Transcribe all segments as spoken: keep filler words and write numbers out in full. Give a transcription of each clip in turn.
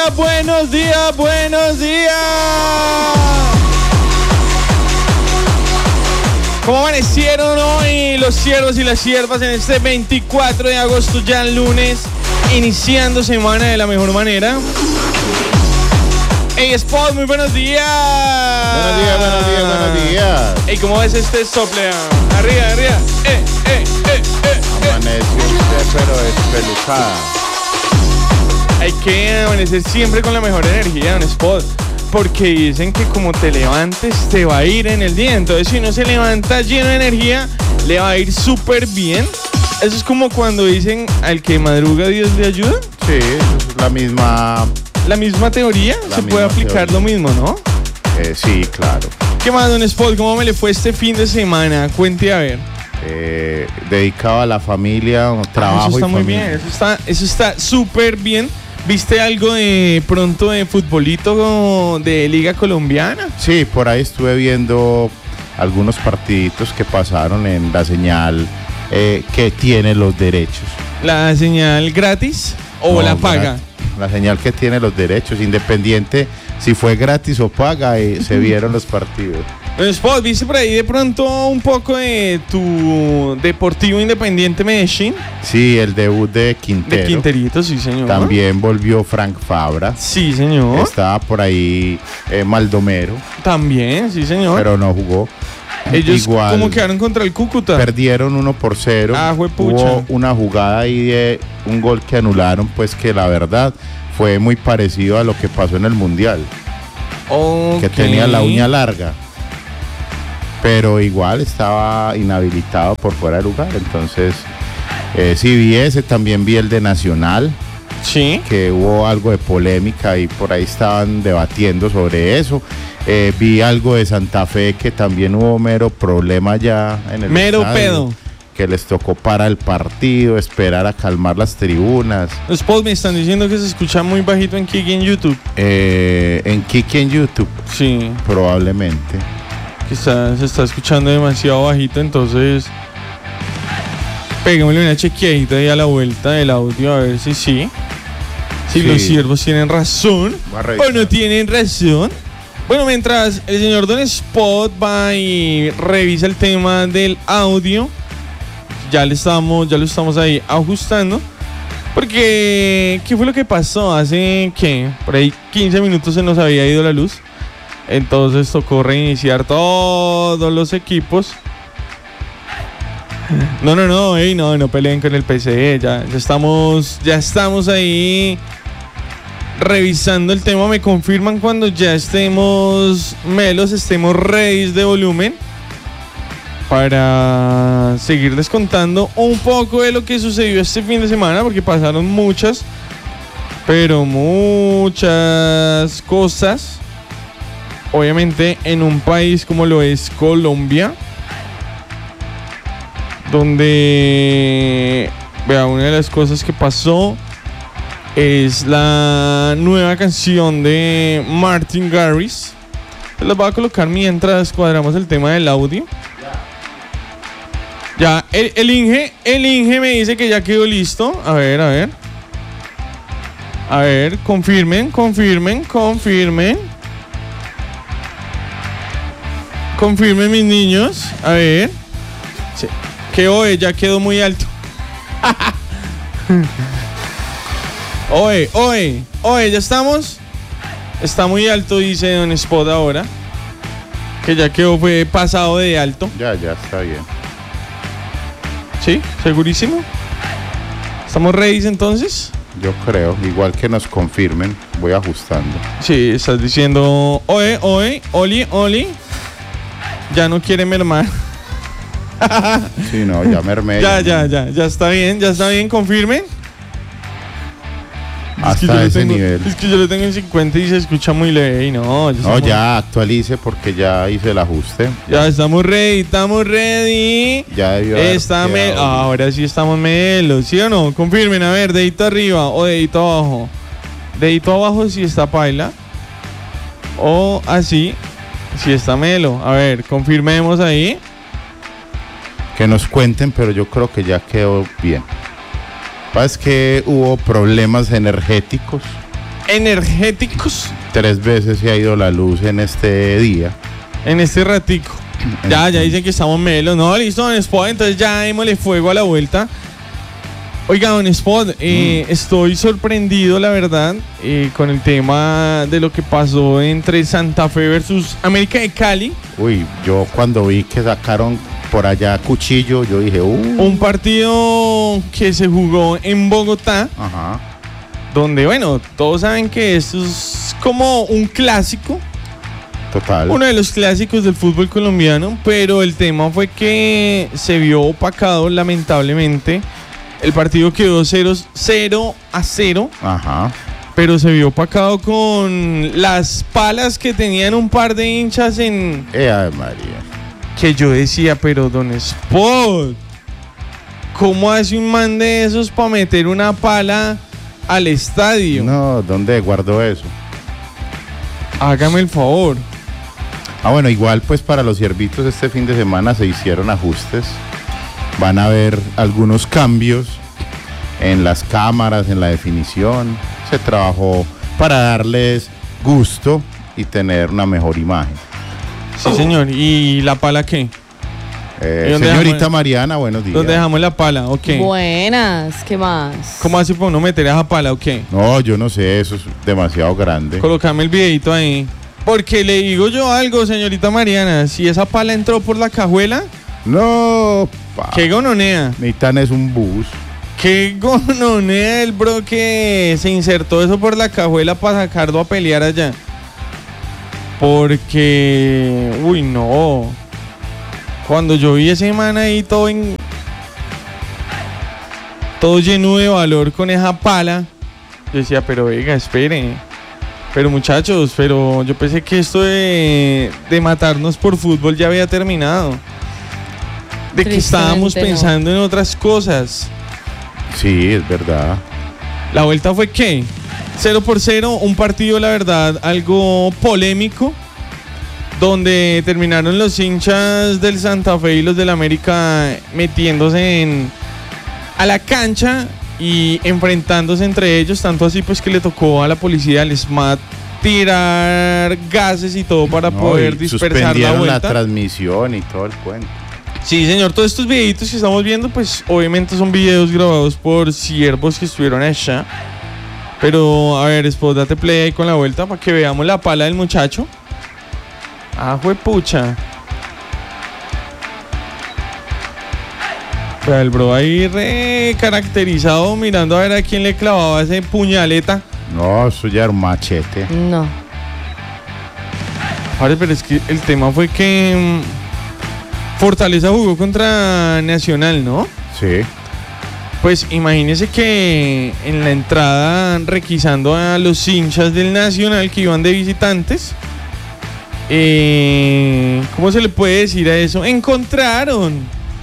días, buenos días, buenos días. ¿Cómo amanecieron hoy los ciervos y las ciervas en este veinticuatro de agosto, ya el lunes, iniciando semana de la mejor manera? Hey, Spot, muy buenos días. Buenos días, buenos días, buenos días. Hey, ¿cómo ves este sople? Arriba, arriba. Eh, eh, eh, eh. Amaneció usted, pero despelucada. Hay que amanecer siempre con la mejor energía, un Spot. Porque dicen que como te levantes, te va a ir en el día. Entonces, si uno se levanta lleno de energía, le va a ir súper bien. Eso es como cuando dicen al que madruga Dios le ayuda. Sí, es la misma... La misma teoría, La se misma puede aplicar teoría. lo mismo, ¿no? Eh, sí, claro. ¿Qué más, don Spot? ¿Cómo me le fue este fin de semana? Cuente a ver. Eh, dedicado a la familia, un trabajo Ah, eso está y muy familia. bien, eso está eso está súper bien. ¿Viste algo de pronto de futbolito de Liga Colombiana? Sí, por ahí estuve viendo algunos partiditos que pasaron en la señal eh, que tiene los derechos. ¿La señal gratis o No, la paga? gra- La señal que tiene los derechos, independiente si fue gratis o paga, eh, se vieron los partidos. Don Spot, ¿viste por ahí de pronto un poco de tu Deportivo Independiente Medellín? Sí, el debut de Quintero. De Quinterito, sí, señor. También volvió Frank Fabra. Sí, señor. Estaba por ahí eh, Maldomero, También, sí, señor. pero no jugó. Ellos Igual como quedaron contra el Cúcuta. perdieron uno por cero. Ah, juepucha. Hubo una jugada ahí de un gol que anularon, pues que la verdad fue muy parecido a lo que pasó en el Mundial, Ok. que tenía la uña larga. Pero igual estaba inhabilitado por fuera de lugar. Entonces, eh, sí vi ese, también vi el de Nacional, Sí. que hubo algo de polémica y por ahí estaban debatiendo sobre eso. Eh, vi algo de Santa Fe, que también hubo mero problema ya en el Mero estadio, pedo. que les tocó para el partido, esperar a calmar las tribunas. Los Spot me están diciendo que se escucha muy bajito en Kiki en YouTube. Eh, en Kiki en YouTube, Sí. probablemente. Quizás se está escuchando demasiado bajito, entonces pégamele una chequeadita ahí a la vuelta del audio a ver si sí. Si Sí. los siervos tienen razón Voy a revisar. o no tienen razón. Bueno, mientras el señor Don Spot va y revisa el tema del audio, ya le estamos, ya lo estamos ahí ajustando. Porque, ¿qué fue lo que pasó? Hace, ¿qué? Por ahí quince minutos se nos había ido la luz. Entonces tocó reiniciar todos los equipos. No, no, no, ey, no, no peleen con el P C. Ya, ya estamos, ya estamos ahí revisando el tema. Me confirman cuando ya estemos melos, estemos ready de volumen, para seguirles contando un poco de lo que sucedió este fin de semana, porque pasaron muchas, pero muchas cosas. Obviamente en un país como lo es Colombia, donde, vea, una de las cosas que pasó es la nueva canción de Martin Garrix. Las voy a colocar mientras cuadramos el tema del audio. Ya, el, el Inge, el Inge me dice que ya quedó listo. A ver, a ver. A ver, confirmen, confirmen, confirmen. Confirmen, mis niños. A ver. Sí. Que oye, ya quedó muy alto. Oye, oye, oye, ya estamos. Está muy alto, dice Don Spot ahora. Que ya quedó, fue pasado de alto. Ya, ya está bien. ¿Sí? ¿Segurísimo? ¿Estamos ready entonces? Yo creo, igual que nos confirmen, voy ajustando. Sí, estás diciendo, oye, oye, Oli, Oli. Ya no quiere mermar. Sí, no, ya mermé. Ya, ya, ya, ya está bien, ya está bien, confirmen. Hasta es que yo lo ese tengo, nivel. Es que yo lo tengo en cincuenta y se escucha muy leve. Y no, ya No, estamos, ya actualice porque ya hice el ajuste. ya estamos ready, estamos ready. Ya debió haber Está me- quedado. ahora sí estamos melos, ¿sí o no? Confirmen, a ver, dedito arriba o dedito abajo. Dedito abajo si está paila. O así, si está melo. A ver, confirmemos ahí. Que nos cuenten, pero yo creo que ya quedó bien. Es que hubo problemas energéticos energéticos. Tres veces se ha ido la luz en este día. En este ratico. Ya, ya dicen que estamos melos. No, listo, don Spot, entonces ya démosle fuego a la vuelta. Oiga, don Spot, eh, mm. estoy sorprendido, la verdad, eh, con el tema de lo que pasó entre Santa Fe versus América de Cali. Uy, yo cuando vi que sacaron por allá cuchillo, yo dije, uh. Un partido que se jugó en Bogotá. Ajá. Donde, bueno, todos saben que esto es como un clásico. Total. Uno de los clásicos del fútbol colombiano, pero el tema fue que se vio opacado, lamentablemente. El partido quedó cero a cero. Ajá. Pero se vio opacado con las palas que tenían un par de hinchas en... Eh, ay, María. Que yo decía, pero don Spot, ¿cómo hace un man de esos para meter una pala al estadio? No, ¿dónde guardó eso? Hágame el favor. Ah, bueno, igual pues para los ciervitos este fin de semana se hicieron ajustes. Van a haber algunos cambios en las cámaras, en la definición. Se trabajó para darles gusto y tener una mejor imagen. Sí, señor. ¿Y la pala qué? Eh, señorita dejamos, Mariana, buenos días. ¿Dónde dejamos la pala? ¿O qué? Buenas, ¿qué más? ¿Cómo hace para uno meter esa pala o qué? No, yo no sé, eso es demasiado grande. Colócame el videito ahí. Porque le digo yo algo, señorita Mariana, si esa pala entró por la cajuela... No, pa. Qué gononea. Necesitan es un bus. Qué gononea el bro que se insertó eso por la cajuela para sacarlo a pelear allá. Porque, uy, no. Cuando yo vi ese man ahí todo en, todo lleno de valor con esa pala, yo decía, pero venga, espere. Pero muchachos, pero yo pensé que esto de, de matarnos por fútbol ya había terminado. De que estábamos pensando no. en otras cosas. Sí, es verdad. La vuelta fue ¿qué? Cero por cero, un partido, la verdad, algo polémico, donde terminaron los hinchas del Santa Fe y los del América metiéndose en, a la cancha y enfrentándose entre ellos, tanto así pues que le tocó a la policía, al SMAT, tirar gases y todo para no, poder dispersar la vuelta. La transmisión y todo el cuento. Sí, señor, todos estos videitos que estamos viendo, pues obviamente son videos grabados por siervos que estuvieron allá. Pero, a ver, Spot, date play ahí con la vuelta para que veamos la pala del muchacho. Ah, juepucha. Pero el bro ahí re caracterizado mirando a ver a quién le clavaba ese puñaleta. No, eso ya era un machete. No. Vale, pero es que el tema fue que Fortaleza jugó contra Nacional, ¿no? Sí. Pues imagínese que en la entrada, requisando a los hinchas del Nacional que iban de visitantes, eh, ¿cómo se le puede decir a eso? Encontraron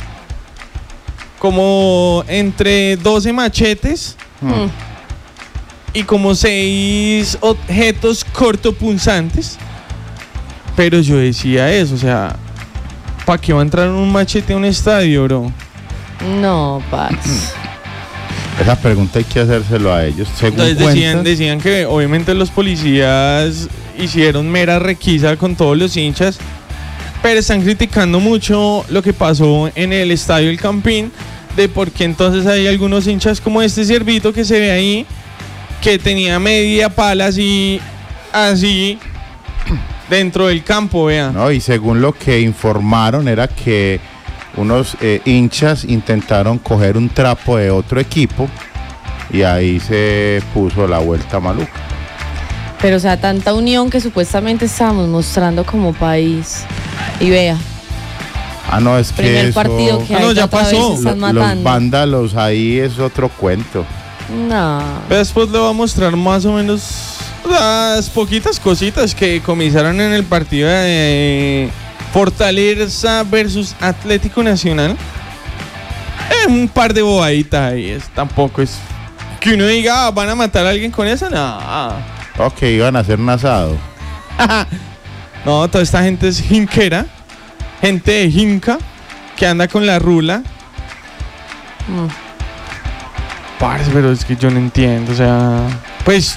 como entre doce machetes mm. y como seis objetos cortopunzantes. Pero yo decía eso, o sea, ¿para qué va a entrar un machete a un estadio, bro? No, Pax. Esa pregunta hay que hacérselo a ellos. Según Entonces decían, decían que obviamente los policías hicieron mera requisa con todos los hinchas, pero están criticando mucho lo que pasó en el estadio El Campín, de por qué entonces hay algunos hinchas como este ciervito que se ve ahí, que tenía media pala así, así, dentro del campo, vea. No, y según lo que informaron era que unos eh, hinchas intentaron coger un trapo de otro equipo y ahí se puso la vuelta maluca. Pero o sea, tanta unión que supuestamente estábamos mostrando como país. Y vea. Ah, no, es que primer eso... partido que ah, no, ya pasó. Están Lo, matando. Los vándalos ahí es otro cuento. No. Después le voy a mostrar más o menos las poquitas cositas que comenzaron en el partido de Fortaleza versus Atlético Nacional. Eh, un par de bobaditas ahí, es, tampoco es que uno diga, ah, ¿van a matar a alguien con eso? No. Ok, iban a hacer un asado. No, toda esta gente es jinquera, gente de jinca que anda con la rula. Mm. Parce, pero es que yo no entiendo, o sea, pues